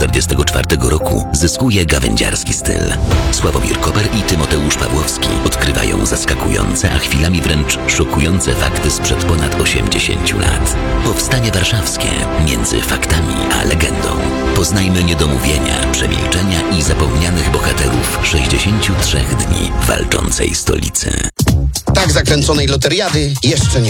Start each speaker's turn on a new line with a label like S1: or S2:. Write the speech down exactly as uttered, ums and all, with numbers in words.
S1: czterdziestego czwartego roku zyskuje gawędziarski styl. Sławomir Koper i Tymoteusz Pawłowski odkrywają zaskakujące, a chwilami wręcz szokujące fakty sprzed ponad osiemdziesięciu lat. Powstanie warszawskie między faktami a legendą. Poznajmy niedomówienia, przemilczenia i zapomnianych bohaterów sześćdziesięciu trzech dni walczącej stolicy.
S2: Tak zakręconej loteriady jeszcze nie